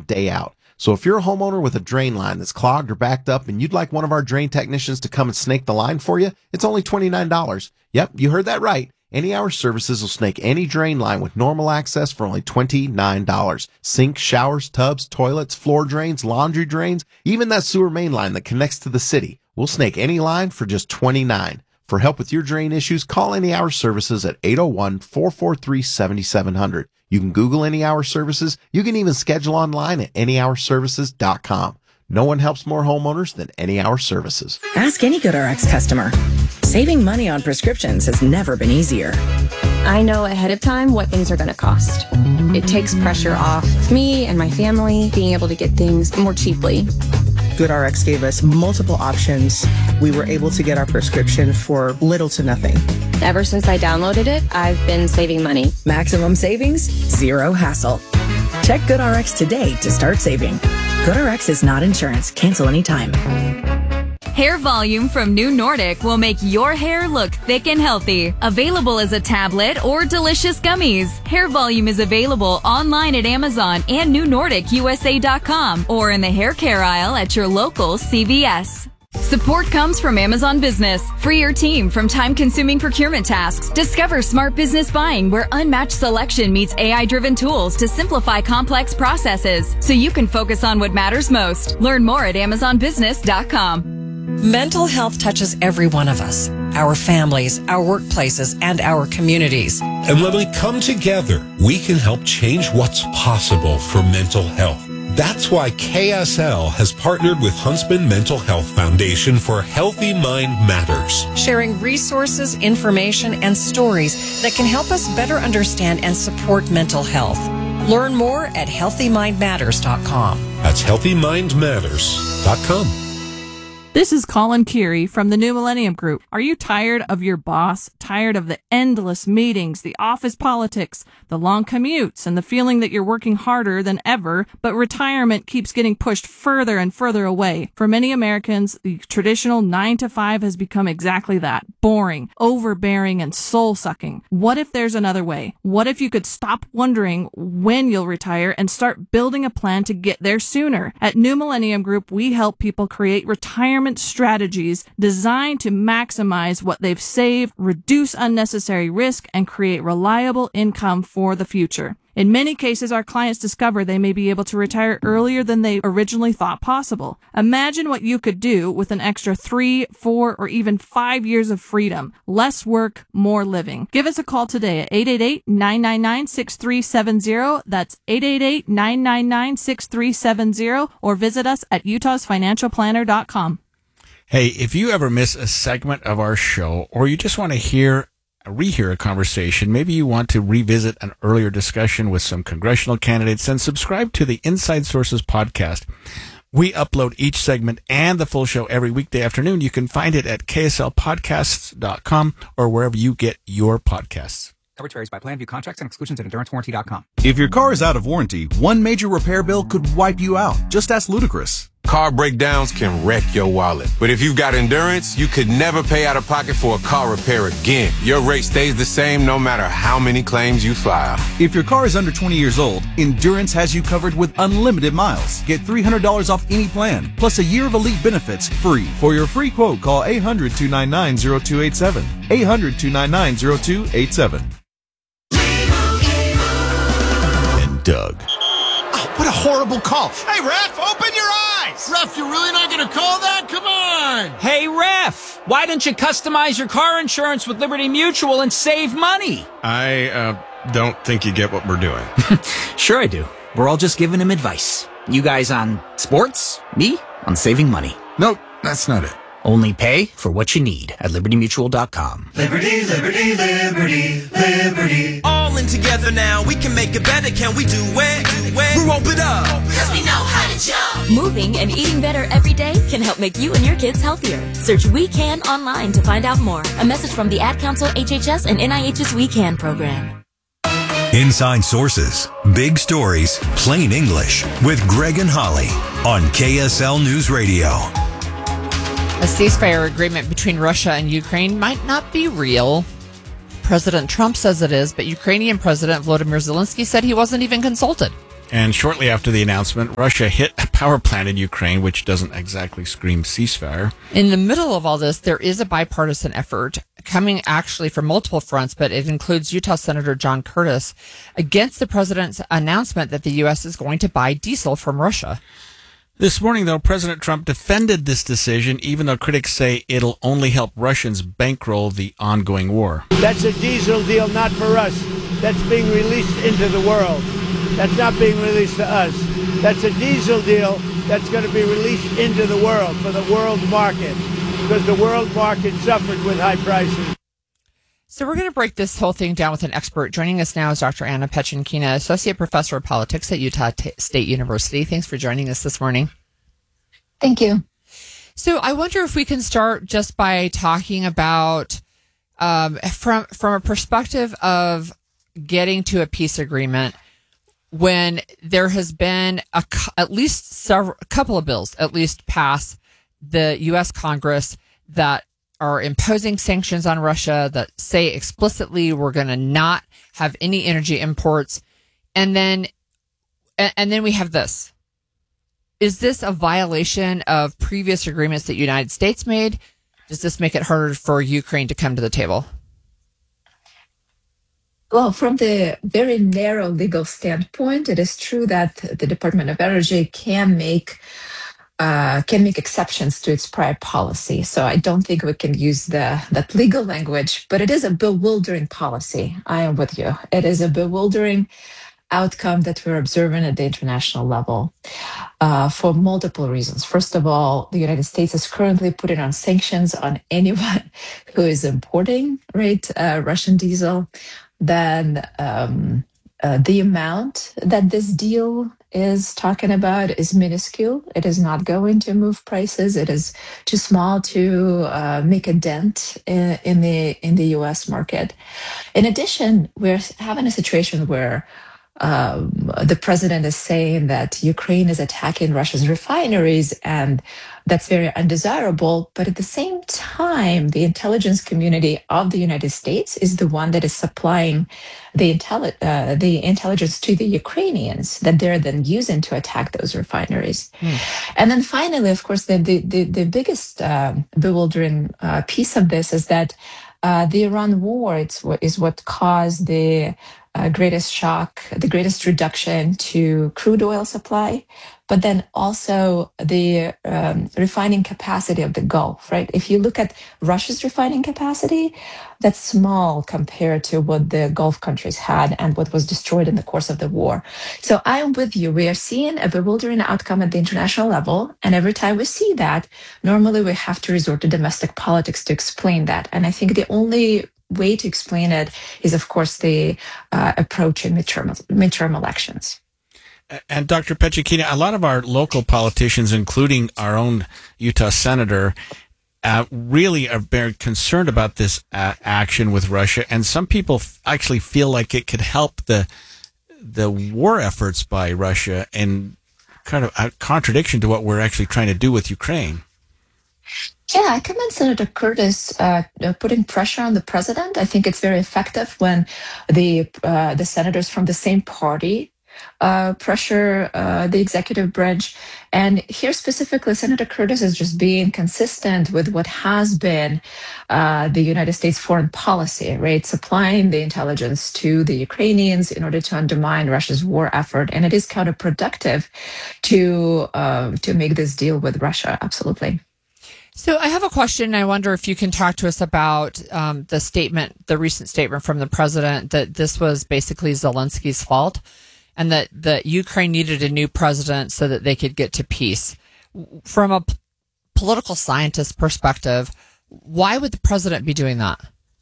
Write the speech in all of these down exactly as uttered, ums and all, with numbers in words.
day out. So if you're a homeowner with a drain line that's clogged or backed up and you'd like one of our drain technicians to come and snake the line for you, it's only twenty-nine dollars. Yep, you heard that right. Any Hour Services will snake any drain line with normal access for only twenty-nine dollars. Sinks, showers, tubs, toilets, floor drains, laundry drains, even that sewer main line that connects to the city. We'll snake any line for just twenty-nine dollars. For help with your drain issues, call Any Hour Services at eight oh one, four four three, seven seven zero zero. You can Google Any Hour Services. You can even schedule online at any hour services dot com. No one helps more homeowners than Any Hour Services. Ask any GoodRx customer. Saving money on prescriptions has never been easier. I know ahead of time what things are going to cost. It takes pressure off of me and my family being able to get things more cheaply. GoodRx gave us multiple options. We were able to get our prescription for little to nothing. Ever since I downloaded it, I've been saving money. Maximum savings, zero hassle. Check GoodRx today to start saving. GoodRx is not insurance. Cancel anytime. Hair Volume from New Nordic will make your hair look thick and healthy. Available as a tablet or delicious gummies. Hair Volume is available online at Amazon and new nordic u s a dot com or in the hair care aisle at your local C V S. Support comes from Amazon Business. Free your team from time-consuming procurement tasks. Discover smart business buying where unmatched selection meets A I-driven tools to simplify complex processes so you can focus on what matters most. Learn more at amazon business dot com. Mental health touches every one of us, our families, our workplaces, and our communities. And when we come together, we can help change what's possible for mental health. That's why K S L has partnered with Huntsman Mental Health Foundation for Healthy Mind Matters, sharing resources, information, and stories that can help us better understand and support mental health. Learn more at healthy mind matters dot com. That's healthy mind matters dot com. This is Colin Keary from the New Millennium Group. Are you tired of your boss? Tired of the endless meetings, the office politics, the long commutes, and the feeling that you're working harder than ever, but retirement keeps getting pushed further and further away? For many Americans, the traditional nine to five has become exactly that. Boring, overbearing, and soul-sucking. What if there's another way? What if you could stop wondering when you'll retire and start building a plan to get there sooner? At New Millennium Group, we help people create retirement strategies designed to maximize what they've saved, reduce unnecessary risk, and create reliable income for the future. In many cases, our clients discover they may be able to retire earlier than they originally thought possible. Imagine what you could do with an extra three, four, or even five years of freedom. Less work, more living. Give us a call today at eight eight eight, nine nine nine, six three seven zero. That's eight eight eight, nine nine nine, six three seven zero, or visit us at utahs financial planner dot com. Hey, if you ever miss a segment of our show, or you just want to hear, rehear a conversation, maybe you want to revisit an earlier discussion with some congressional candidates, then subscribe to the Inside Sources podcast. We upload each segment and the full show every weekday afternoon. You can find it at k s l podcasts dot com or wherever you get your podcasts. Coverage varies by plan, view contracts and exclusions at endurance warranty dot com. If your car is out of warranty, one major repair bill could wipe you out. Just ask Ludacris. Car breakdowns can wreck your wallet. But if you've got Endurance, you could never pay out of pocket for a car repair again. Your rate stays the same no matter how many claims you file. If your car is under twenty years old, Endurance has you covered with unlimited miles. Get three hundred dollars off any plan, plus a year of elite benefits free. For your free quote, call eight hundred, two nine nine, zero two eight seven. eight hundred, two nine nine, zero two eight seven. And Doug. Oh, what a horrible call. Hey, ref, open your eyes. Ref, you're really not going to call that? Come on. Hey, ref, why don't you customize your car insurance with Liberty Mutual and save money? I uh, don't think you get what we're doing. Sure I do. We're all just giving him advice. You guys on sports, me on saving money. Nope, that's not it. Only pay for what you need at liberty mutual dot com. Liberty, liberty, liberty, liberty. All in together now, we can make it better. Can we do it? Do it. We're open up. Cause we know how to jump. Moving and eating better every day can help make you and your kids healthier. Search We Can online to find out more. A message from the Ad Council, H H S, and N I H's We Can program. Inside Sources, big stories, plain English, with Greg and Holly on K S L News Radio. A ceasefire agreement between Russia and Ukraine might not be real. President Trump says it is, but Ukrainian President Volodymyr Zelensky said he wasn't even consulted. And shortly after the announcement, Russia hit a power plant in Ukraine, which doesn't exactly scream ceasefire. In the middle of all this, there is a bipartisan effort coming actually from multiple fronts, but it includes Utah Senator John Curtis against the president's announcement that the U S is going to buy diesel from Russia. This morning, though, President Trump defended this decision, even though critics say it'll only help Russians bankroll the ongoing war. That's a diesel deal, not for us. That's being released into the world. That's not being released to us. That's a diesel deal that's going to be released into the world for the world market, because the world market suffered with high prices. So we're going to break this whole thing down with an expert. Joining us now is Doctor Anna Pechenkina, Associate Professor of Politics at Utah T- State University. Thanks for joining us this morning. Thank you. So I wonder if we can start just by talking about, um, from from a perspective of getting to a peace agreement, when there has been a, at least several, a couple of bills, at least pass the U S Congress that are imposing sanctions on Russia, that say explicitly we're going to not have any energy imports. And then, and then we have this. Is this a violation of previous agreements that the United States made? Does this make it harder for Ukraine to come to the table? Well, from the very narrow legal standpoint, it is true that the Department of Energy can make uh, can make exceptions to its prior policy. So I don't think we can use the that legal language, but it is a bewildering policy. I am with you. It is a bewildering outcome that we're observing at the international level uh, for multiple reasons. First of all, the United States is currently putting on sanctions on anyone who is importing, right, uh, Russian diesel. Then um, uh, the amount that this deal is talking about is minuscule. It is not going to move prices. It is too small to uh, make a dent in, in the in the U S market. In addition, we're having a situation where Um, the president is saying that Ukraine is attacking Russia's refineries, and that's very undesirable. But at the same time, the intelligence community of the United States is the one that is supplying the, intelli- uh, the intelligence to the Ukrainians that they're then using to attack those refineries. Mm. And then finally, of course, the, the, the, the biggest uh, bewildering uh, piece of this is that uh, the Iran war it's what, is what caused the Uh, greatest shock, the greatest reduction to crude oil supply, but then also the um, refining capacity of the Gulf, right? If you look at Russia's refining capacity, that's small compared to what the Gulf countries had and what was destroyed in the course of the war. So I am with you. We are seeing a bewildering outcome at the international level. And every time we see that, normally we have to resort to domestic politics to explain that. And I think the only way to explain it is, of course, the uh, approach in midterm, midterm elections. And Doctor Pechenkina, a lot of our local politicians, including our own Utah senator, uh, really are very concerned about this uh, action with Russia. And some people f- actually feel like it could help the the war efforts by Russia, in kind of a contradiction to what we're actually trying to do with Ukraine. Yeah, I commend Senator Curtis uh, putting pressure on the president. I think it's very effective when the uh, the senators from the same party uh, pressure uh, the executive branch. And here specifically, Senator Curtis is just being consistent with what has been uh, the United States foreign policy, right? Supplying the intelligence to the Ukrainians in order to undermine Russia's war effort. And it is counterproductive to uh, to make this deal with Russia. Absolutely. So I have a question. I wonder if you can talk to us about um, the statement, the recent statement from the president that this was basically Zelensky's fault and that, that Ukraine needed a new president so that they could get to peace. From a p- political scientist perspective, why would the president be doing that?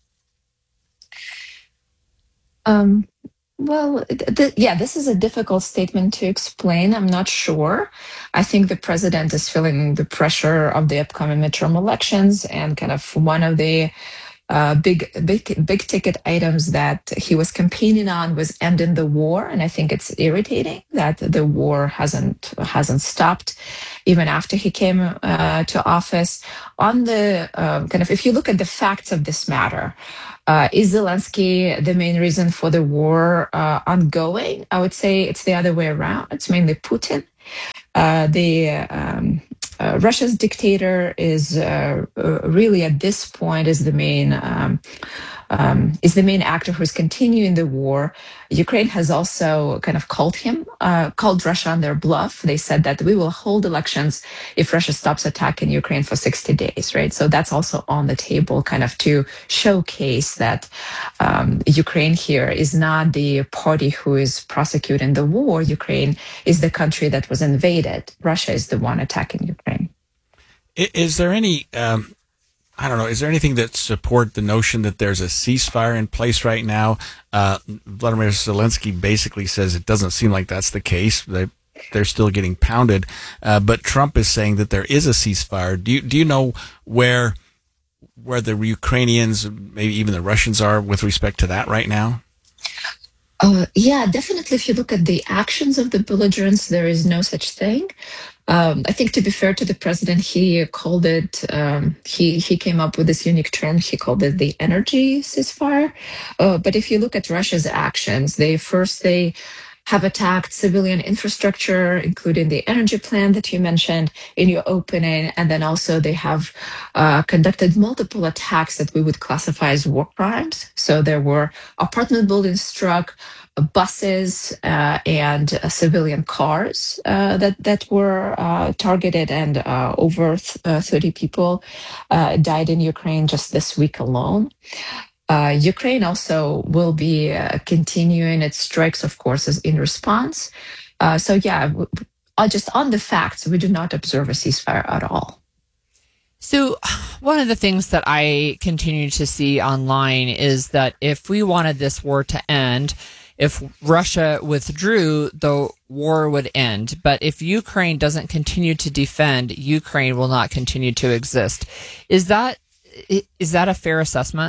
Um. Well, th- yeah, this is a difficult statement to explain. I'm not sure. I think the president is feeling the pressure of the upcoming midterm elections, and kind of one of the uh, big, big, big ticket items that he was campaigning on was ending the war. And I think it's irritating that the war hasn't hasn't stopped even after he came uh, to office. On the uh, kind of, if you look at the facts of this matter, Uh, is Zelensky the main reason for the war uh, ongoing? I would say it's the other way around. It's mainly Putin. Uh, the um, uh, Russia's dictator is uh, uh, really at this point is the main um, um, is the main actor who's continuing the war. Ukraine has also kind of called him, uh, called Russia on their bluff. They said that we will hold elections if Russia stops attacking Ukraine for sixty days, right? So that's also on the table, kind of to showcase that um, Ukraine here is not the party who is prosecuting the war. Ukraine is the country that was invaded. Russia is the one attacking Ukraine. Is there any... Um I don't know. Is there anything that support the notion that there's a ceasefire in place right now? Uh, Vladimir Zelensky basically says it doesn't seem like that's the case. They, they're still getting pounded. Uh, but Trump is saying that there is a ceasefire. Do you, do you know where where the Ukrainians, maybe even the Russians, are with respect to that right now? Uh, yeah, definitely. If you look at the actions of the belligerents, there is no such thing. Um, I think, to be fair to the president, he called it, um, he, he came up with this unique term. He called it the energy ceasefire. Uh, but if you look at Russia's actions, they first, they have attacked civilian infrastructure, including the energy plant that you mentioned in your opening. And then also they have uh, conducted multiple attacks that we would classify as war crimes. So there were apartment buildings struck, buses uh, and uh, civilian cars uh, that that were uh, targeted, and uh, over th- uh, thirty people uh, died in Ukraine just this week alone. Uh, Ukraine also will be uh, continuing its strikes, of course, as in response. Uh, so yeah, w- w- just on the facts, we do not observe a ceasefire at all. So one of the things that I continue to see online is that if we wanted this war to end, if Russia withdrew, the war would end. But if Ukraine doesn't continue to defend, Ukraine will not continue to exist. Is that is that a fair assessment?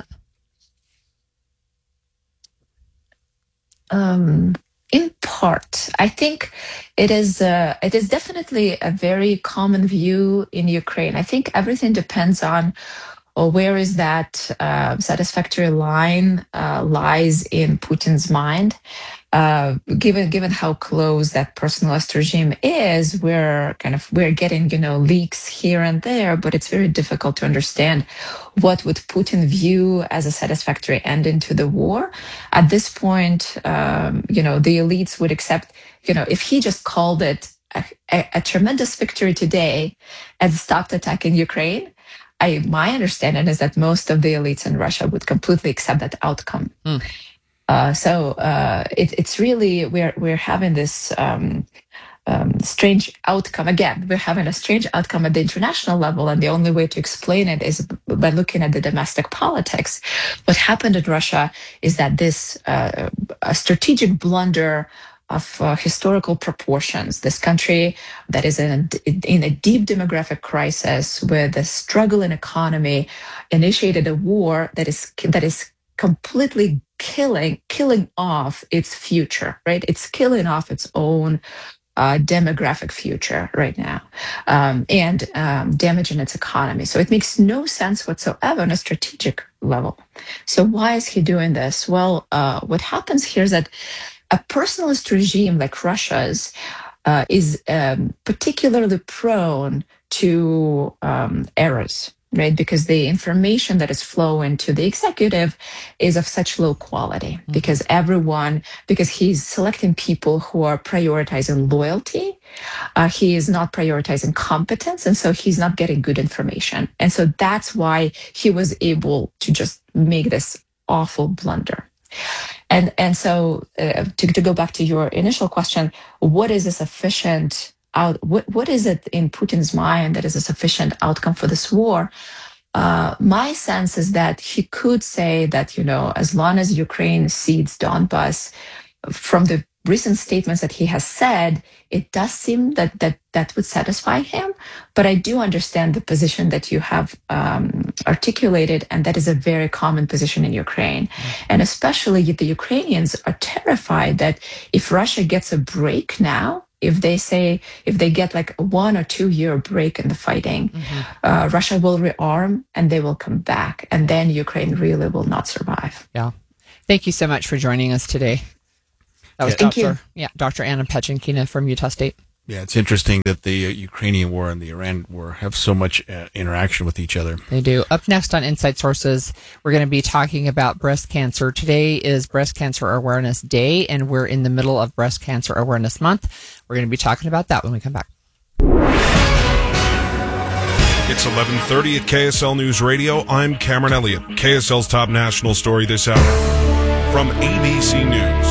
Um, in part, I think it is. Uh, it is definitely a very common view in Ukraine. I think everything depends on or where is that uh, satisfactory line uh, lies in Putin's mind. Uh, given given how close that personalist regime is, we're kind of we're getting you know leaks here and there, but it's very difficult to understand what would Putin view as a satisfactory ending to the war. At this point, um, you know the elites would accept you know if he just called it a, a, a tremendous victory today and stopped attacking Ukraine. I, my understanding is that most of the elites in Russia would completely accept that outcome. Mm. Uh, so uh, it, it's really we're we're having this um, um, strange outcome. Again, we're having a strange outcome at the international level, and the only way to explain it is by looking at the domestic politics. What happened in Russia is that this uh, a strategic blunder of uh, historical proportions. This country that is in a, in a deep demographic crisis with a struggling economy initiated a war that is that is completely killing killing off its future. Right, it's killing off its own uh, demographic future right now, um, and um, damaging its economy. So it makes no sense whatsoever on a strategic level. So why is he doing this? Well, uh, what happens here is that a personalist regime like Russia's uh, is um, particularly prone to um, errors, right? Because the information that is flowing to the executive is of such low quality. Mm-hmm. Because everyone, because he's selecting people who are prioritizing loyalty, uh, he is not prioritizing competence, and so he's not getting good information. And so that's why he was able to just make this awful blunder. And and so uh, to, to go back to your initial question, what is a sufficient out? What what is it in Putin's mind that is a sufficient outcome for this war? Uh, my sense is that he could say that you know as long as Ukraine cedes Donbas, from the recent statements that he has said, it does seem that that that would satisfy him. But I do understand the position that you have um, articulated, and that is a very common position in Ukraine. Mm-hmm. And especially the Ukrainians are terrified that if Russia gets a break now, If they say, if they get like a one or two year break in the fighting, mm-hmm. uh, Russia will rearm and they will come back. And then Ukraine really will not survive. Yeah. Thank you so much for joining us today. That was Thank Doctor you. Yeah, Doctor Anna Pechenkina from Utah State. Yeah, it's interesting that the uh, Ukrainian war and the Iran war have so much uh, interaction with each other. They do. Up next on Inside Sources, we're going to be talking about breast cancer. Today is Breast Cancer Awareness Day, and we're in the middle of Breast Cancer Awareness Month. We're going to be talking about that when we come back. It's eleven thirty at K S L News Radio. I'm Cameron Elliott. K S L's top national story this hour from A B C News.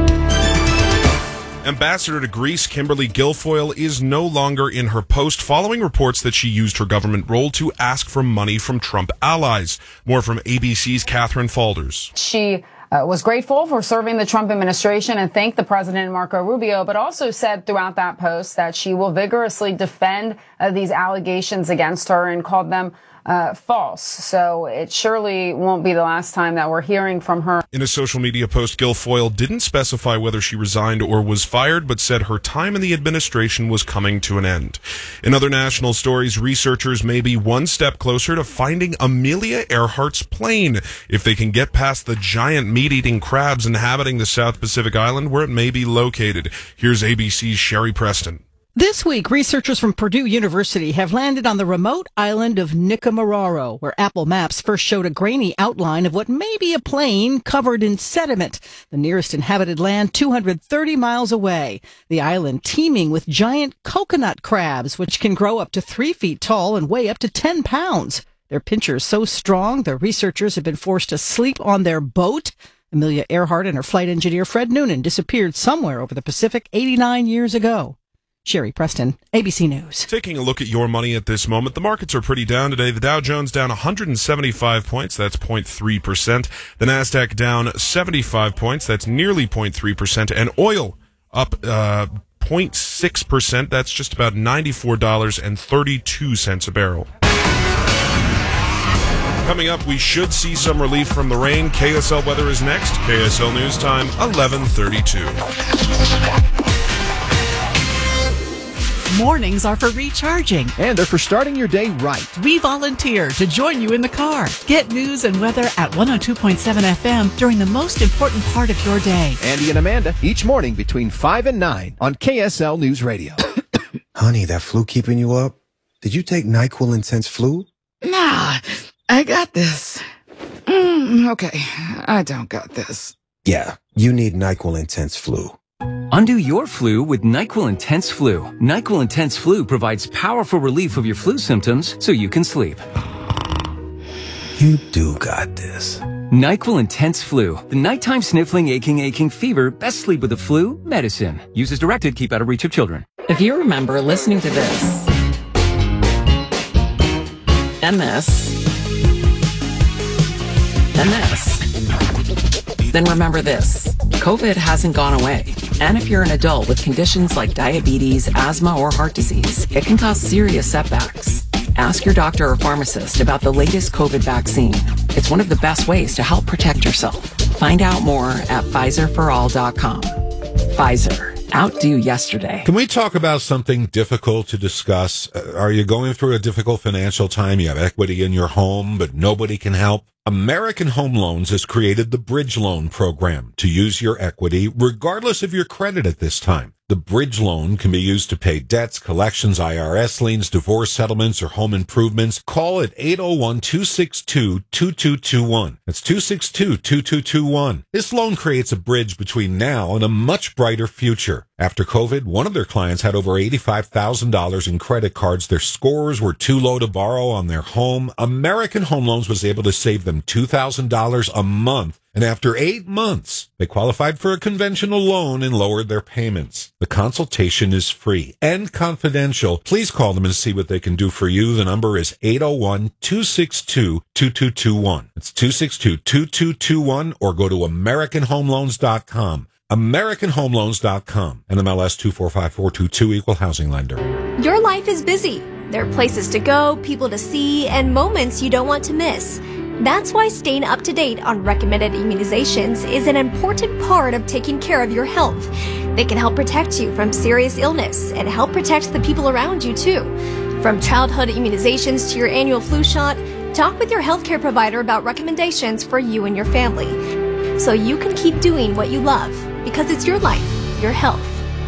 Ambassador to Greece, Kimberly Guilfoyle, is no longer in her post following reports that she used her government role to ask for money from Trump allies. More from A B C's Catherine Falders. She uh, was grateful for serving the Trump administration and thanked the president, Marco Rubio, but also said throughout that post that she will vigorously defend uh, these allegations against her and called them Uh, false. So it surely won't be the last time that we're hearing from her. In a social media post, Guilfoyle didn't specify whether she resigned or was fired, but said her time in the administration was coming to an end. In other national stories, researchers may be one step closer to finding Amelia Earhart's plane if they can get past the giant meat-eating crabs inhabiting the South Pacific island where it may be located. Here's A B C's Sherry Preston. This week, researchers from Purdue University have landed on the remote island of Nikumaroro, where Apple Maps first showed a grainy outline of what may be a plane covered in sediment, the nearest inhabited land two hundred thirty miles away. The island teeming with giant coconut crabs, which can grow up to three feet tall and weigh up to ten pounds. Their pincher is so strong, the researchers have been forced to sleep on their boat. Amelia Earhart and her flight engineer Fred Noonan disappeared somewhere over the Pacific eighty-nine years ago. Sherry Preston, A B C News. Taking a look at your money at this moment, the markets are pretty down today. The Dow Jones down one hundred seventy-five points, that's zero point three percent. The Nasdaq down seventy-five points, that's nearly zero point three percent. And oil up uh, zero point six percent, that's just about ninety-four dollars and thirty-two cents a barrel. Coming up, we should see some relief from the rain. K S L weather is next. K S L News Time, eleven thirty-two. Mornings are for recharging. And they're for starting your day right. We volunteer to join you in the car. Get news and weather at one oh two point seven F M during the most important part of your day. Andy and Amanda, each morning between five and nine on K S L News Radio. Honey, that flu keeping you up? Did you take NyQuil Intense Flu? Nah, I got this. Mm, okay, I don't got this. Yeah, you need NyQuil Intense Flu. Undo your flu with NyQuil Intense Flu. NyQuil Intense Flu provides powerful relief of your flu symptoms so you can sleep. You do got this. NyQuil Intense Flu. The nighttime sniffling, aching, aching fever. Best sleep with the flu medicine. Use as directed. Keep out of reach of children. If you remember listening to this and this and this, then remember this. COVID hasn't gone away. And if you're an adult with conditions like diabetes, asthma, or heart disease, it can cause serious setbacks. Ask your doctor or pharmacist about the latest COVID vaccine. It's one of the best ways to help protect yourself. Find out more at Pfizer for all dot com. Pfizer. Outdo yesterday. Can we talk about something difficult to discuss? Uh, are you going through a difficult financial time? You have equity in your home, but nobody can help? American Home Loans has created the Bridge Loan Program to use your equity regardless of your credit at this time. The bridge loan can be used to pay debts, collections, I R S liens, divorce settlements, or home improvements. Call at eight oh one, two six two, two two two one. That's two six two, two two two one. This loan creates a bridge between now and a much brighter future. After COVID, one of their clients had over eighty-five thousand dollars in credit cards. Their scores were too low to borrow on their home. American Home Loans was able to save them two thousand dollars a month. And after eight months, they qualified for a conventional loan and lowered their payments. The consultation is free and confidential. Please call them and see what they can do for you. The number is eight oh one, two six two, two two two one. It's two six two, two two two one, or go to American Home Loans dot com. American Home Loans dot com. N M L S two four five four two two, Equal Housing Lender. Your life is busy. There are places to go, people to see, and moments you don't want to miss. That's why staying up to date on recommended immunizations is an important part of taking care of your health. They can help protect you from serious illness and help protect the people around you, too. From childhood immunizations to your annual flu shot, talk with your healthcare provider about recommendations for you and your family, so you can keep doing what you love, because it's your life, your health.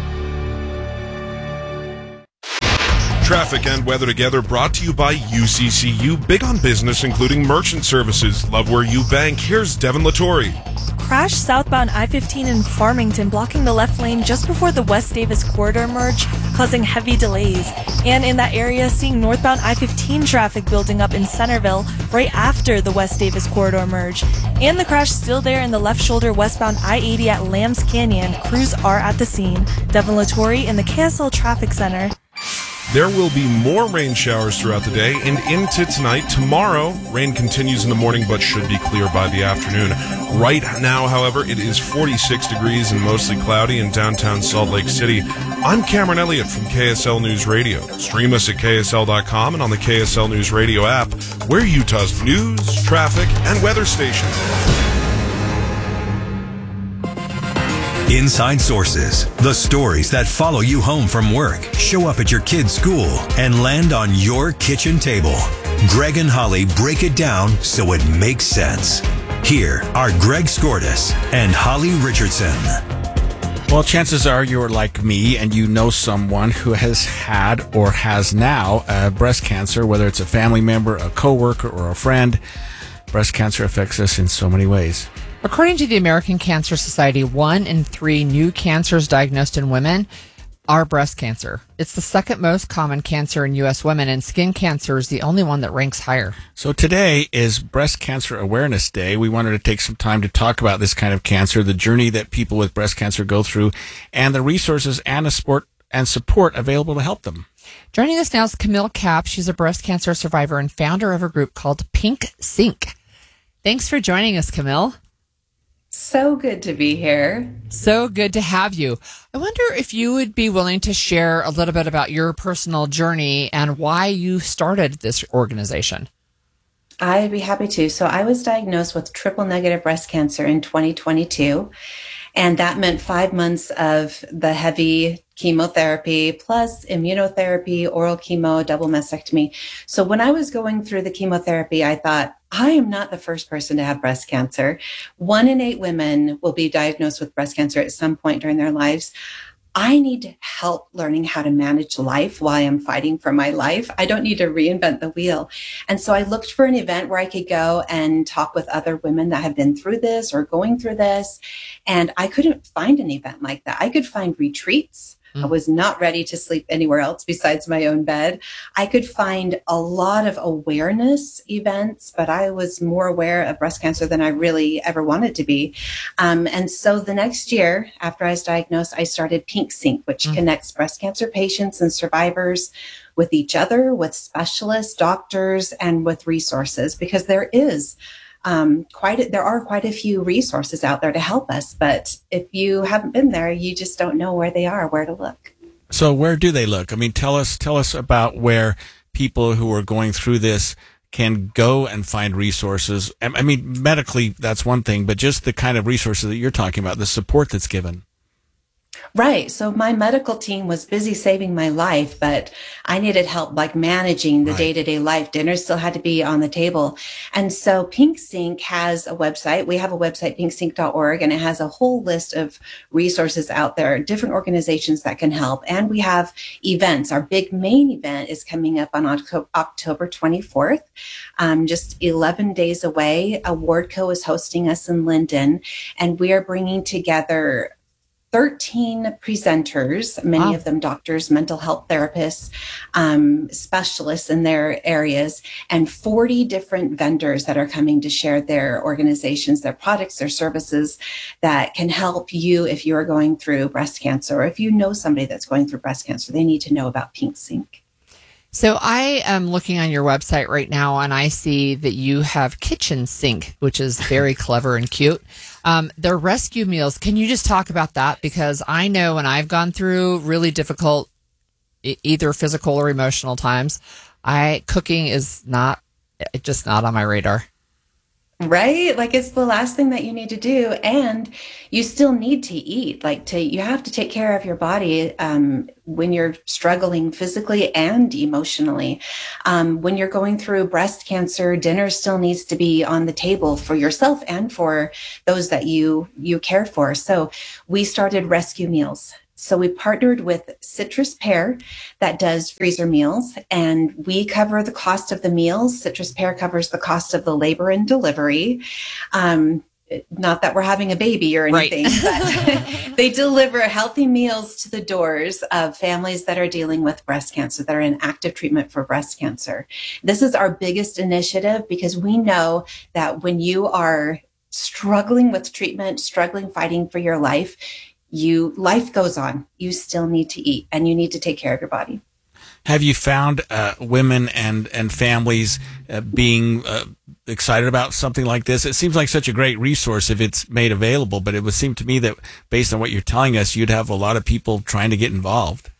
Traffic and weather together brought to you by U C C U, big on business, including merchant services. Love where you bank. Here's Devin Latore. Crash southbound I fifteen in Farmington, blocking the left lane just before the West Davis corridor merge, causing heavy delays. And in that area, seeing northbound I fifteen traffic building up in Centerville right after the West Davis corridor merge. And the crash still there in the left shoulder westbound I eighty at Lambs Canyon. Crews are at the scene. Devin Latore in the K S L Traffic Center. There will be more rain showers throughout the day and into tonight. Tomorrow, rain continues in the morning but should be clear by the afternoon. Right now, however, it is forty-six degrees and mostly cloudy in downtown Salt Lake City. I'm Cameron Elliott from K S L News Radio. Stream us at K S L dot com and on the K S L News Radio app. We're Utah's news, traffic, and weather station. Inside Sources, the stories that follow you home from work, show up at your kid's school, and land on your kitchen table. Greg and Holly break it down so it makes sense. Here are Greg Skordas and Holly Richardson. Well, chances are you're like me and you know someone who has had or has now uh, breast cancer, whether it's a family member, a coworker, or a friend. Breast cancer affects us in so many ways. According to the American Cancer Society, one in three new cancers diagnosed in women are breast cancer. It's the second most common cancer in U S women, and skin cancer is the only one that ranks higher. So today is Breast Cancer Awareness Day. We wanted to take some time to talk about this kind of cancer, the journey that people with breast cancer go through, and the resources and the support and support available to help them. Joining us now is Camille Kapp. She's a breast cancer survivor and founder of a group called Pink Sync. Thanks for joining us, Camille. So good to be here. So good to have you. I wonder if you would be willing to share a little bit about your personal journey and why you started this organization. I'd be happy to. So I was diagnosed with triple negative breast cancer in twenty twenty-two. And that meant five months of the heavy chemotherapy plus immunotherapy, oral chemo, double mastectomy. So when I was going through the chemotherapy, I thought, I am not the first person to have breast cancer. One in eight women will be diagnosed with breast cancer at some point during their lives. I need help learning how to manage life while I'm fighting for my life. I don't need to reinvent the wheel. And so I looked for an event where I could go and talk with other women that have been through this or going through this. And I couldn't find an event like that. I could find retreats. I was not ready to sleep anywhere else besides my own bed. I could find a lot of awareness events, but I was more aware of breast cancer than I really ever wanted to be. Um, and so the next year after I was diagnosed, I started Pink Sync, which mm. connects breast cancer patients and survivors with each other, with specialists, doctors, and with resources, because there is Um, quite a, there are quite a few resources out there to help us, but if you haven't been there, you just don't know where they are, where to look. So where do they look? I mean, tell us, tell us about where people who are going through this can go and find resources. I mean, medically, that's one thing, but just the kind of resources that you're talking about, the support that's given. Right. So my medical team was busy saving my life, but I needed help like managing the right. day-to-day life. Dinner still had to be on the table. And so Pink Sync has a website. We have a website, pink sync dot org, and it has a whole list of resources out there, different organizations that can help. And we have events. Our big main event is coming up on October twenty-fourth, um, just eleven days away. Awardco is hosting us in Linden, and we are bringing together thirteen presenters, many wow. of them doctors, mental health therapists, um, specialists in their areas, and forty different vendors that are coming to share their organizations, their products, their services that can help you if you are going through breast cancer, or if you know somebody that's going through breast cancer, they need to know about Pink Sync. So I am looking on your website right now, and I see that you have Kitchen Sync, which is very clever and cute. Um, they're rescue meals. Can you just talk about that? Because I know when I've gone through really difficult, either physical or emotional times, I cooking is not just not on my radar. Right? Like it's the last thing that you need to do. And you still need to eat. Like to, you have to take care of your body um, when you're struggling physically and emotionally. Um, when you're going through breast cancer, dinner still needs to be on the table for yourself and for those that you, you care for. So we started rescue meals. So we partnered with Citrus Pear that does freezer meals, and we cover the cost of the meals. Citrus Pear covers the cost of the labor and delivery. Um, not that we're having a baby or anything, right. But they deliver healthy meals to the doors of families that are dealing with breast cancer, that are in active treatment for breast cancer. This is our biggest initiative because we know that when you are struggling with treatment, struggling, fighting for your life, You life goes on. You still need to eat and you need to take care of your body. Have you found uh, women and, and families uh, being uh, excited about something like this? It seems like such a great resource if it's made available, but it would seem to me that based on what you're telling us, you'd have a lot of people trying to get involved.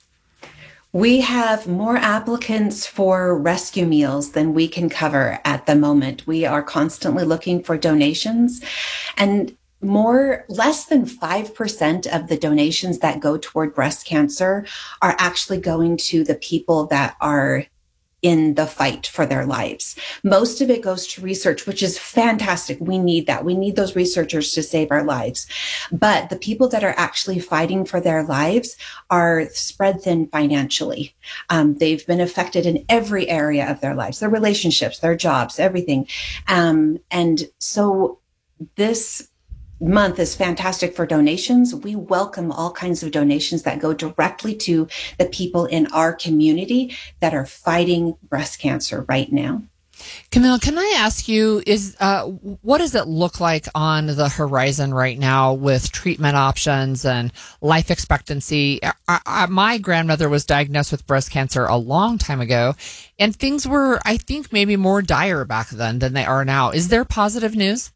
We have more applicants for rescue meals than we can cover at the moment. We are constantly looking for donations, and more, less than five percent of the donations that go toward breast cancer are actually going to the people that are in the fight for their lives. Most of it goes to research, which is fantastic. We need that. We need those researchers to save our lives. But the people that are actually fighting for their lives are spread thin financially. Um, they've been affected in every area of their lives, their relationships, their jobs, everything. Um, and so this month is fantastic for donations. We welcome all kinds of donations that go directly to the people in our community that are fighting breast cancer right now. Camille, can I ask you, is uh, what does it look like on the horizon right now with treatment options and life expectancy? I, I, my grandmother was diagnosed with breast cancer a long time ago, and things were, I think, maybe more dire back then than they are now. Is there positive news?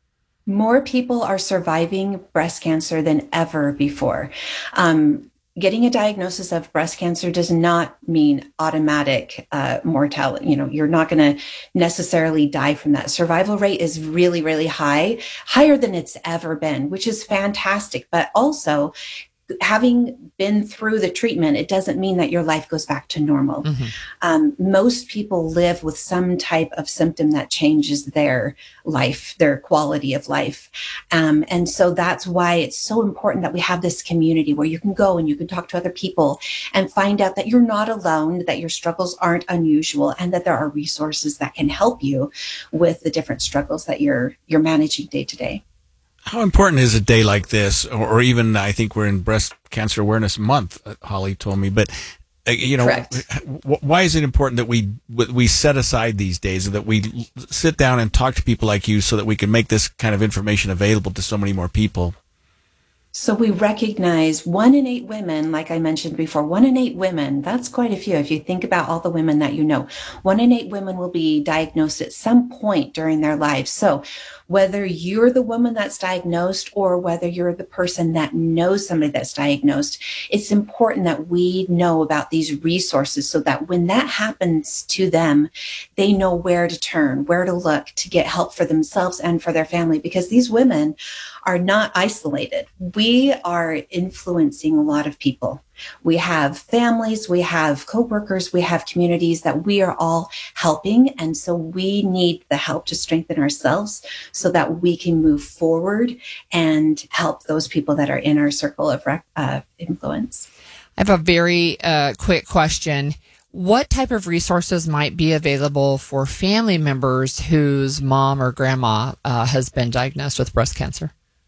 More people are surviving breast cancer than ever before. Um, getting a diagnosis of breast cancer does not mean automatic uh, mortality. You know, you're not going to necessarily die from that. Survival rate is really, really high, higher than it's ever been, which is fantastic. But also, having been through the treatment, it doesn't mean that your life goes back to normal. Mm-hmm. Um, most people live with some type of symptom that changes their life, their quality of life. Um, and so that's why it's so important that we have this community where you can go and you can talk to other people and find out that you're not alone, that your struggles aren't unusual, and that there are resources that can help you with the different struggles that you're you're managing day to day. How important is a day like this, or, or even I think we're in Breast Cancer Awareness Month, Holly told me, but uh, you know, w- why is it important that we we set aside these days and that we sit down and talk to people like you so that we can make this kind of information available to so many more people? So we recognize one in eight women, like I mentioned before, one in eight women, that's quite a few. If you think about all the women that you know, one in eight women will be diagnosed at some point during their lives. So whether you're the woman that's diagnosed or whether you're the person that knows somebody that's diagnosed, it's important that we know about these resources so that when that happens to them, they know where to turn, where to look to get help for themselves and for their family, because these women are not isolated. We are influencing a lot of people. We have families, we have coworkers, we have communities that we are all helping. And so we need the help to strengthen ourselves so that we can move forward and help those people that are in our circle of uh, influence. I have a very uh, quick question. What type of resources might be available for family members whose mom or grandma uh, has been diagnosed with breast cancer?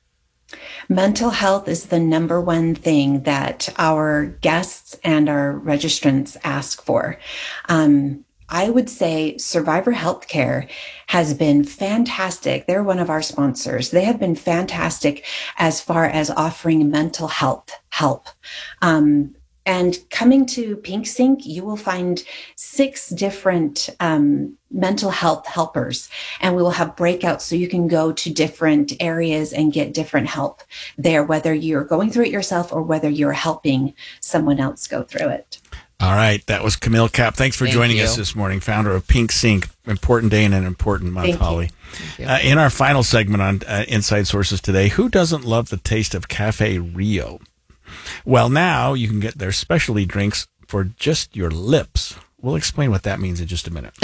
Mental health is the number one thing that our guests and our registrants ask for. Um, I would say Survivor Healthcare has been fantastic. They're one of our sponsors. They have been fantastic as far as offering mental health help. Um, And coming to Pink Sync, you will find six different um, mental health helpers, and we will have breakouts so you can go to different areas and get different help there, whether you're going through it yourself or whether you're helping someone else go through it. All right, that was Camille Kapp. Thanks for Thank joining you. us this morning, founder of Pink Sync. Important day and an important month, Thank you. Holly. Thank you. Uh, in our final segment on uh, Inside Sources today, who doesn't love the taste of Cafe Rio? Well, now you can get their specialty drinks for just your lips. We'll explain what that means in just a minute.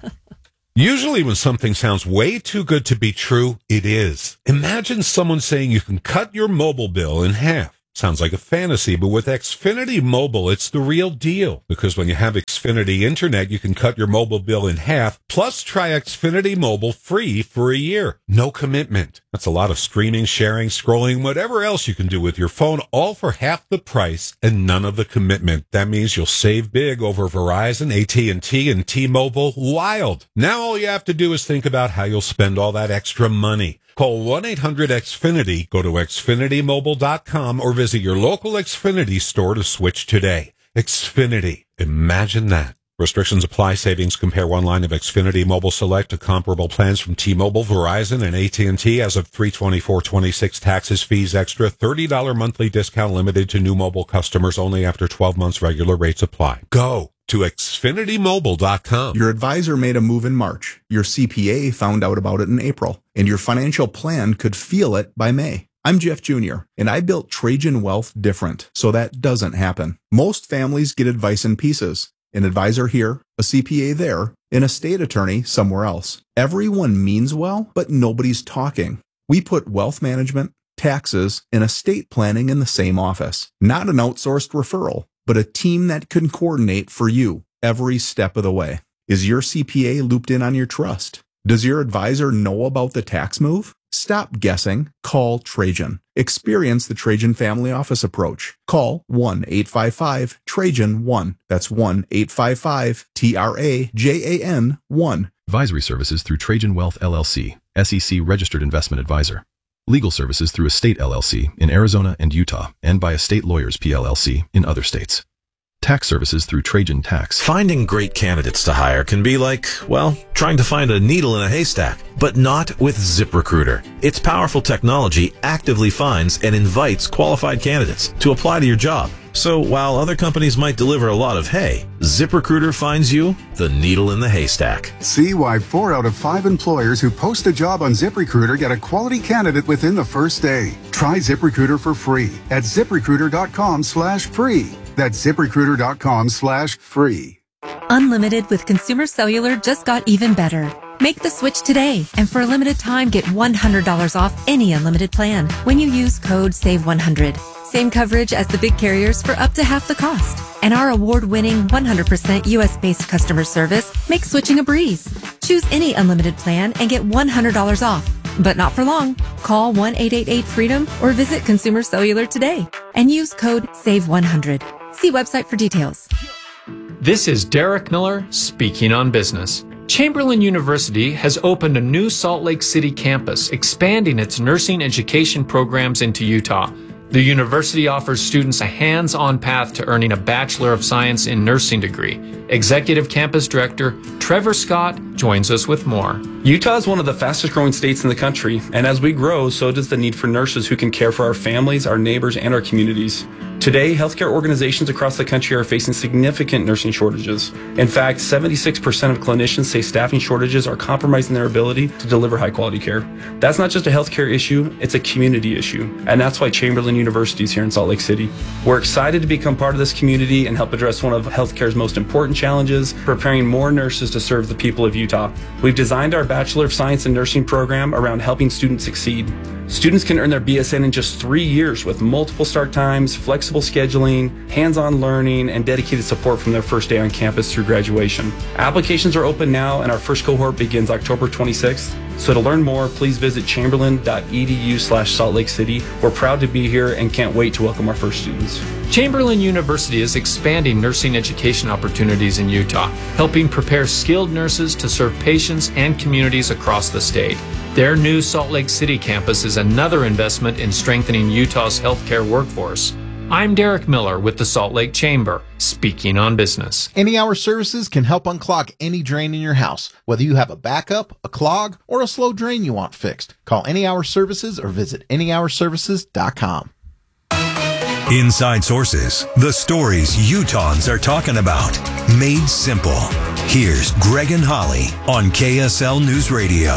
Usually when something sounds way too good to be true, it is. Imagine someone saying you can cut your mobile bill in half. Sounds like a fantasy, but with Xfinity Mobile, it's the real deal. Because when you have Xfinity Internet, you can cut your mobile bill in half, plus try Xfinity Mobile free for a year. No commitment. That's a lot of streaming, sharing, scrolling, whatever else you can do with your phone, all for half the price and none of the commitment. That means you'll save big over Verizon, A T and T, and T-Mobile. Wild. Now all you have to do is think about how you'll spend all that extra money. Call one eight hundred X Finity, go to Xfinity Mobile dot com, or visit your local Xfinity store to switch today. Xfinity. Imagine that. Restrictions apply. Savings compare one line of Xfinity Mobile Select to comparable plans from T-Mobile, Verizon, and A T and T as of three twenty-four twenty-six. Taxes, fees, extra. thirty dollars monthly discount limited to new mobile customers only after twelve months. Regular rates apply. Go to Xfinity Mobile dot com. Your advisor made a move in March. Your C P A found out about it in April. And your financial plan could feel it by May. I'm Jeff Junior, and I built Trajan Wealth different, so that doesn't happen. Most families get advice in pieces. An advisor here, a C P A there, an estate attorney somewhere else. Everyone means well, but nobody's talking. We put wealth management, taxes, and estate planning in the same office. Not an outsourced referral, but a team that can coordinate for you every step of the way. Is your C P A looped in on your trust? Does your advisor know about the tax move? Stop guessing. Call Trajan. Experience the Trajan Family Office approach. Call one eight five five Trajan one. That's one eight five five T R A J A N one. Advisory services through Trajan Wealth L L C, S E C registered investment advisor. Legal services through Estate L L C in Arizona and Utah, and by Estate Lawyers P L L C in other states. Tax services through Trajan Tax. Finding great candidates to hire can be like, well, trying to find a needle in a haystack, but not with ZipRecruiter. Its powerful technology actively finds and invites qualified candidates to apply to your job. So while other companies might deliver a lot of hay, ZipRecruiter finds you the needle in the haystack. See why four out of five employers who post a job on ZipRecruiter get a quality candidate within the first day. Try ZipRecruiter for free at ZipRecruiter.com slash free. That's ZipRecruiter.com slash free. Unlimited with Consumer Cellular just got even better. Make the switch today, and for a limited time, get one hundred dollars off any unlimited plan when you use code save one hundred. Same coverage as the big carriers for up to half the cost. And our award-winning one hundred percent U S-based customer service makes switching a breeze. Choose any unlimited plan and get one hundred dollars off. But not for long. Call one eight eight eight freedom or visit Consumer Cellular today and use code save one hundred. See website for details. This is Derek Miller speaking on business. Chamberlain University has opened a new Salt Lake City campus, expanding its nursing education programs into Utah. The university offers students a hands-on path to earning a Bachelor of Science in Nursing degree. Executive Campus Director Trevor Scott joins us with more. Utah is one of the fastest growing states in the country, and as we grow, so does the need for nurses who can care for our families, our neighbors, and our communities. Today, healthcare organizations across the country are facing significant nursing shortages. In fact, seventy-six percent of clinicians say staffing shortages are compromising their ability to deliver high-quality care. That's not just a healthcare issue, it's a community issue, and that's why Chamberlain University is here in Salt Lake City. We're excited to become part of this community and help address one of healthcare's most important challenges, preparing more nurses to serve the people of Utah. We've designed our Bachelor of Science in Nursing program around helping students succeed. Students can earn their B S N in just three years with multiple start times, flexible scheduling, hands-on learning, and dedicated support from their first day on campus through graduation. Applications are open now, and our first cohort begins October twenty-sixth. So to learn more, please visit chamberlain.edu slash Salt Lake City. We're proud to be here and can't wait to welcome our first students. Chamberlain University is expanding nursing education opportunities in Utah, helping prepare skilled nurses to serve patients and communities across the state. Their new Salt Lake City campus is another investment in strengthening Utah's healthcare workforce. I'm Derek Miller with the Salt Lake Chamber, speaking on business. Any Hour Services can help unclog any drain in your house, whether you have a backup, a clog, or a slow drain you want fixed. Call Any Hour Services or visit any hour services dot com. Inside Sources, the stories Utahns are talking about, made simple. Here's Greg and Holly on K S L News Radio.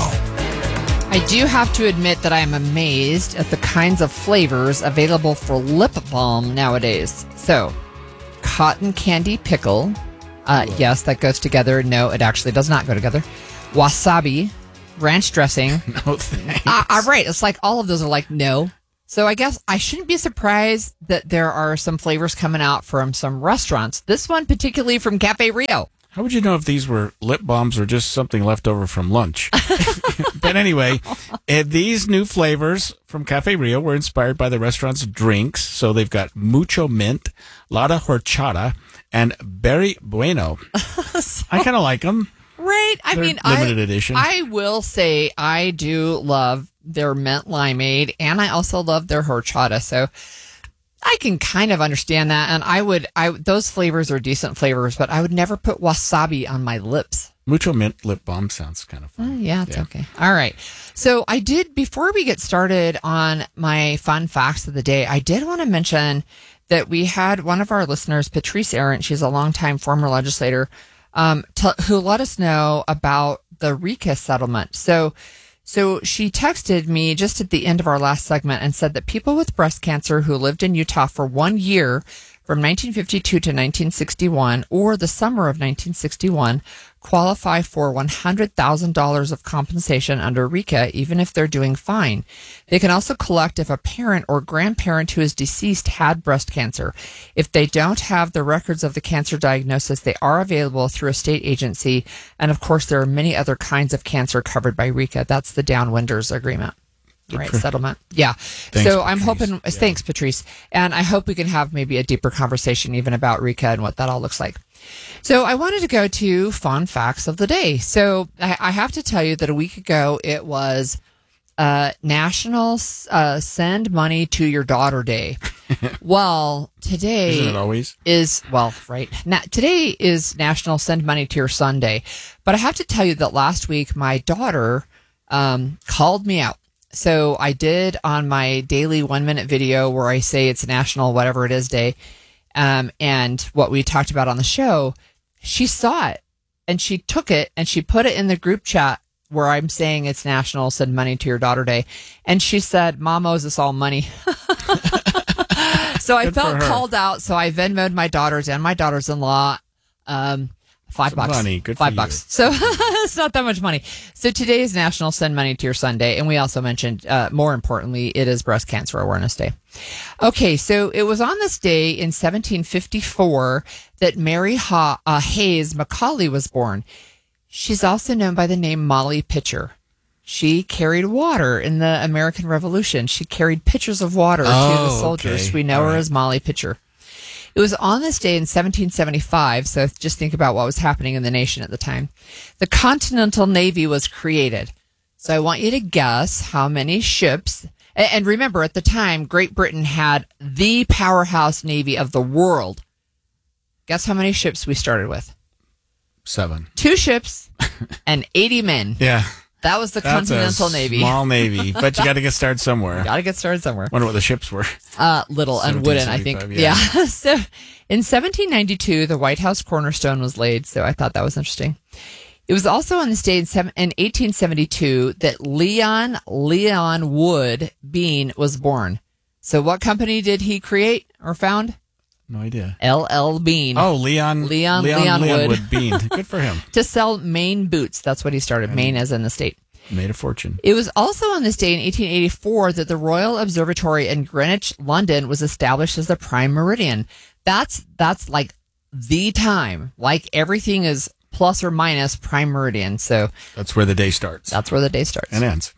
I do have to admit that I am amazed at the kinds of flavors available for lip balm nowadays. So, cotton candy pickle. Uh, yes, that goes together. No, it actually does not go together. Wasabi, ranch dressing. No thanks. Uh, uh, right. It's like all of those are like no. So I guess I shouldn't be surprised that there are some flavors coming out from some restaurants. This one particularly from Cafe Rio. How would you know if these were lip balms or just something left over from lunch? But anyway, uh, these new flavors from Cafe Rio were inspired by the restaurant's drinks. So they've got mucho mint, lada horchata, and berry bueno. So, I kind of like them. Right. I They're mean, limited I, edition. I will say I do love their mint limeade, and I also love their horchata. So I can kind of understand that. And I would, I those flavors are decent flavors, but I would never put wasabi on my lips. Mucho mint lip balm sounds kind of fun. Oh, yeah, it's yeah. okay. All right. So I did, before we get started on my fun facts of the day, I did want to mention that we had one of our listeners, Patrice Arendt, she's a longtime former legislator, um, t- who let us know about the RECA settlement. So, so she texted me just at the end of our last segment and said that people with breast cancer who lived in Utah for one year from nineteen fifty-two to nineteen sixty-one or the summer of nineteen sixty-one qualify for one hundred thousand dollars of compensation under RECA, even if they're doing fine. They can also collect if a parent or grandparent who is deceased had breast cancer. If they don't have the records of the cancer diagnosis, they are available through a state agency. And of course, there are many other kinds of cancer covered by RECA. That's the Downwinders Agreement. Good right, for, settlement. Yeah. Thanks, so I'm Patrice. hoping, Yeah. thanks, Patrice. And I hope we can have maybe a deeper conversation even about RECA and what that all looks like. So I wanted to go to fun facts of the day. So I, I have to tell you that a week ago it was uh, National uh, Send Money to Your Daughter Day. Well, today Isn't it always? is, well, right. Na- today is National Send Money to Your Son Day. But I have to tell you that last week my daughter um, called me out. So I did on my daily one minute video where I say it's National whatever it is day. Um, and what we talked about on the show, she saw it and she took it and she put it in the group chat where I'm saying it's National Send Money to Your Daughter Day. And she said, Mom owes us all money. So I Good felt for her. called out. So I Venmo'd my daughters and my daughters-in-law, um, Five Some bucks. money. Good for Five you. bucks. So it's not that much money. So today is National Send Money to Your Son Day. And we also mentioned, uh, more importantly, it is Breast Cancer Awareness Day. Okay. So it was on this day in seventeen fifty-four that Mary ha- uh, Hayes Macaulay was born. She's also known by the name Molly Pitcher. She carried water in the American Revolution. She carried pitchers of water Oh, to the soldiers. okay. We know All her right. as Molly Pitcher. It was on this day in seventeen seventy-five, so just think about what was happening in the nation at the time. The Continental Navy was created. So I want you to guess how many ships, a- and remember at the time, Great Britain had the powerhouse navy of the world. Guess how many ships we started with? Seven. Two ships and eighty men. Yeah. That was the That's Continental a Navy. Small navy, but you got to get started somewhere. Got to get started somewhere. Wonder what the ships were. Uh, little and wooden, I think. seventeen Yeah. seventy-five, So in seventeen ninety-two, the White House cornerstone was laid. So I thought that was interesting. It was also on this day in, seven, in eighteen seventy-two that Leon Leon Wood Bean was born. So what company did he create or found? No idea. L L Bean. Oh, Leon. Leon, Leon, Leon, Leon Wood. Wood Bean. Good for him. To sell Maine boots. That's what he started. Maine as in the state. Made a fortune. It was also on this day in eighteen eighty-four that the Royal Observatory in Greenwich, London was established as the prime meridian. That's that's like the time. Like everything is plus or minus prime meridian. So That's where the day starts. that's where the day starts. And ends.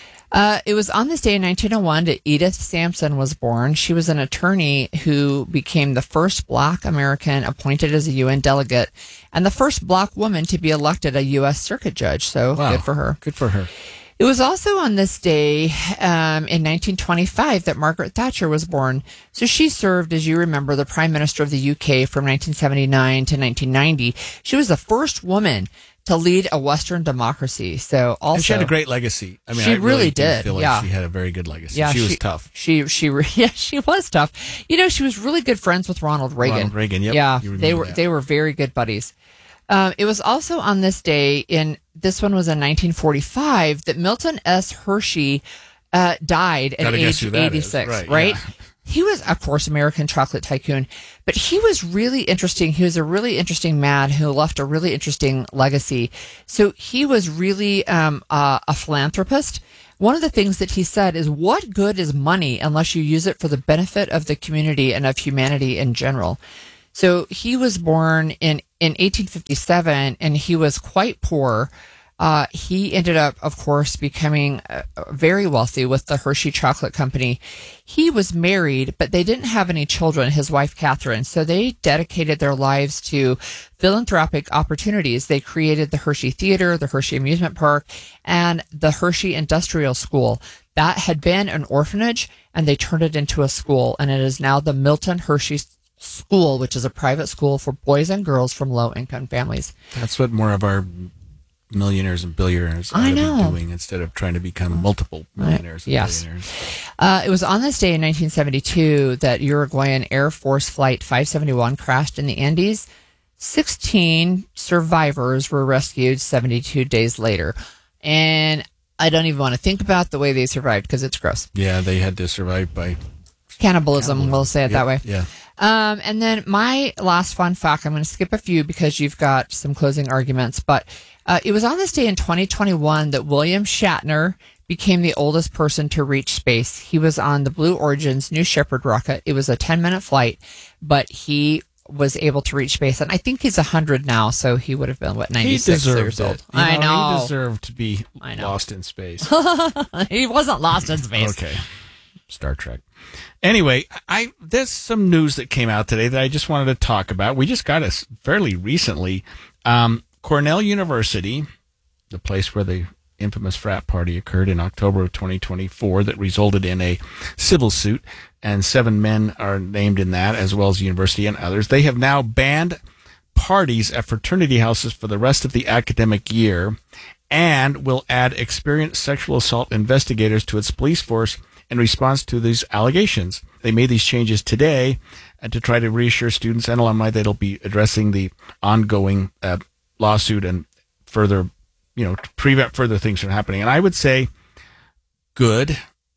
Uh, it was on this day in nineteen oh one that Edith Sampson was born. She was an attorney who became the first Black American appointed as a U N delegate and the first Black woman to be elected a U S circuit judge. So Wow. good for her. Good for her. It was also on this day um, in nineteen twenty-five that Margaret Thatcher was born. So she served, as you remember, the Prime Minister of the U K from nineteen seventy-nine to nineteen ninety. She was the first woman to lead a Western democracy. So also, and she had a great legacy. I mean, she I really, really did. feel like yeah. she had a very good legacy. Yeah, she, she was tough. She she yeah she was tough. You know, she was really good friends with Ronald Reagan. Ronald Reagan. Yep. Yeah, You they remember were that. they were very good buddies. Um, it was also on this day in this one was in nineteen forty-five that Milton S. Hershey uh, died at Gotta guess age who that is. eighty-six. Right, Right. yeah. He was, of course, American chocolate tycoon, but he was really interesting. He was a really interesting man who left a really interesting legacy. So he was really um, uh, a philanthropist. One of the things that he said is, what good is money unless you use it for the benefit of the community and of humanity in general? So he was born in, in eighteen fifty-seven, and he was quite poor. Uh, he ended up, of course, becoming uh, very wealthy with the Hershey Chocolate Company. He was married, but they didn't have any children, his wife, Catherine. So they dedicated their lives to philanthropic opportunities. They created the Hershey Theater, the Hershey Amusement Park, and the Hershey Industrial School. That had been an orphanage, and they turned it into a school. And it is now the Milton Hershey School, which is a private school for boys and girls from low-income families. That's what more of our millionaires and billionaires ought I to be know. doing instead of trying to become multiple millionaires and Yes. billionaires. Uh, it was on this day in nineteen seventy-two that Uruguayan Air Force Flight five seventy-one crashed in the Andes. sixteen survivors were rescued seventy-two days later. And I don't even want to think about the way they survived because it's gross. Yeah, they had to survive by Cannibalism, we'll say it that way. Yeah. Um, and then my last fun fact, I'm going to skip a few because you've got some closing arguments, but uh, it was on this day in twenty twenty-one that William Shatner became the oldest person to reach space. He was on the Blue Origin's New Shepard rocket. It was a ten-minute flight, but he was able to reach space. And I think he's one hundred now, so he would have been, what, ninety-six he deserved years old. it. You I know. He deserved to be I know. lost in space. He wasn't lost in space. Okay. Star Trek. Anyway, I there's some news that came out today that I just wanted to talk about. We just got us fairly recently. Um, Cornell University, the place where the infamous frat party occurred in October of twenty twenty-four that resulted in a civil suit, and seven men are named in that, as well as the university and others. They have now banned parties at fraternity houses for the rest of the academic year and will add experienced sexual assault investigators to its police force in response to these allegations. They made these changes today uh, to try to reassure students and alumni that it'll be addressing the ongoing uh, lawsuit and further, you know, to prevent further things from happening. And I would say good,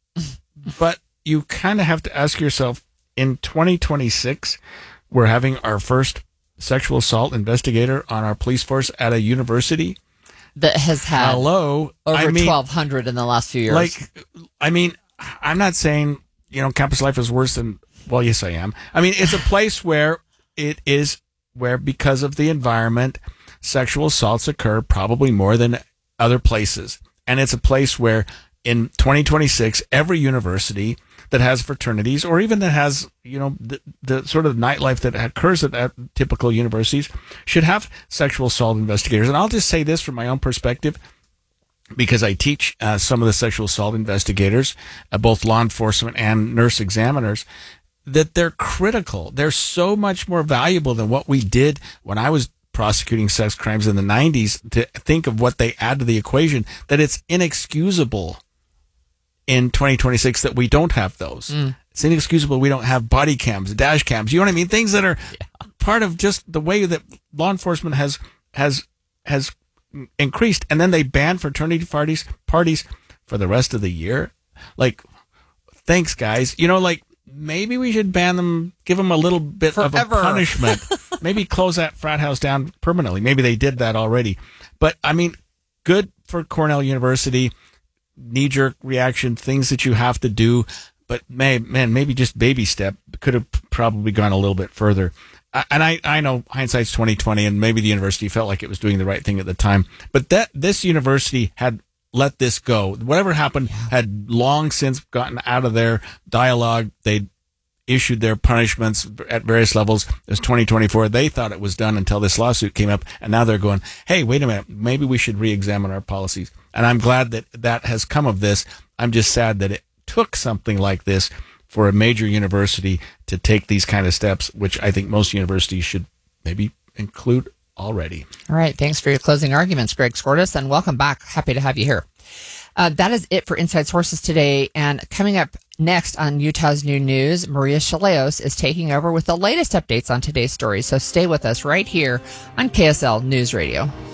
but you kind of have to ask yourself, in twenty twenty-six, we're having our first sexual assault investigator on our police force at a university that has had hello over I mean, twelve hundred in the last few years. Like, I mean, I'm not saying, you know, campus life is worse than, well, yes, I am. I mean, it's a place where it is, where because of the environment, sexual assaults occur probably more than other places. And it's a place where in twenty twenty-six, every university that has fraternities, or even that has, you know, the, the sort of nightlife that occurs at, at typical universities, should have sexual assault investigators. And I'll just say this from my own perspective, because I teach uh, some of the sexual assault investigators, uh, both law enforcement and nurse examiners, that they're critical. They're so much more valuable than what we did when I was prosecuting sex crimes in the nineties, to think of what they add to the equation, that it's inexcusable in twenty twenty-six that we don't have those. Mm. It's inexcusable we don't have body cams, dash cams. You know what I mean? Things that are yeah. part of just the way that law enforcement has has has increased. And then they ban fraternity parties parties for the rest of the year. Like, thanks, guys. You know, like, maybe we should ban them, give them a little bit Forever. of a punishment. Maybe close that frat house down permanently. Maybe they did that already. But, I mean, good for Cornell University. Knee-jerk reaction, things that you have to do. But, man, man maybe just baby step. Could have probably gone a little bit further. And I, I know hindsight's twenty twenty, and maybe the university felt like it was doing the right thing at the time. But that this university had let this go. Whatever happened yeah. had long since gotten out of their dialogue. They issued their punishments at various levels. It was twenty twenty-four. They thought it was done until this lawsuit came up, and now they're going, hey, wait a minute, maybe we should re-examine our policies. And I'm glad that that has come of this. I'm just sad that it took something like this for a major university to take these kind of steps, which I think most universities should maybe include already. All right. Thanks for your closing arguments, Greg Skordas, and welcome back. Happy to have you here. Uh, that is it for Inside Sources today. And coming up next on Utah's New News, Maria Chaleos is taking over with the latest updates on today's story. So stay with us right here on K S L News Radio.